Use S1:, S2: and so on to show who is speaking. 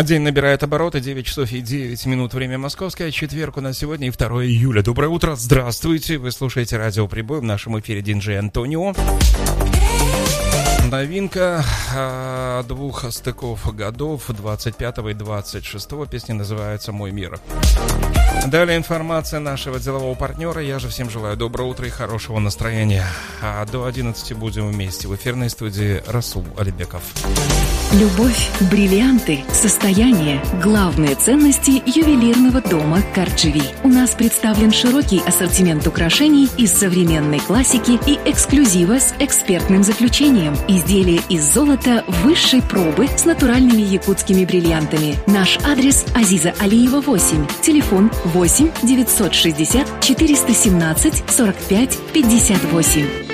S1: День набирает обороты, 9 часов и 9 минут, время московское, четверг у нас сегодня и 2 июля. Доброе утро, здравствуйте, вы слушаете радио «Прибой», в нашем эфире диджей Антонио. Новинка двух стыков годов, 25 и 26, песня называется «Мой мир». Далее информация нашего делового партнера. Я же всем желаю доброго утра и хорошего настроения. А до 11 будем вместе в эфирной студии Расул Алибеков.
S2: Любовь, бриллианты, состояние – главные ценности ювелирного дома «Кардживи». У нас представлен широкий ассортимент украшений из современной классики и эксклюзива с экспертным заключением. Изделия из золота высшей пробы с натуральными якутскими бриллиантами. Наш адрес – Азиза Алиева, 8. Телефон 8 960 417 45 58.